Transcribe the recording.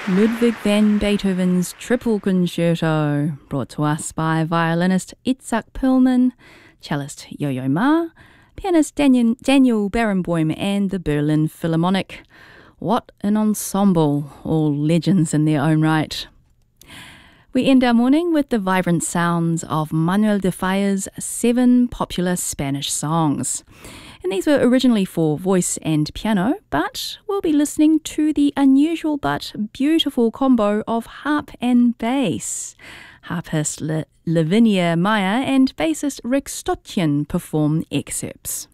Ludwig van Beethoven's Triple Concerto, brought to us by violinist Itzhak Perlman, cellist Yo-Yo Ma, pianist Daniel Barenboim and the Berlin Philharmonic. What an ensemble, all legends in their own right. We end our morning with the vibrant sounds of Manuel de Falla's 7 popular Spanish songs. And these were originally for voice and piano, but we'll be listening to the unusual but beautiful combo of harp and bass. Harpist Lavinia Maya and bassist Rick Stotjen perform excerpts.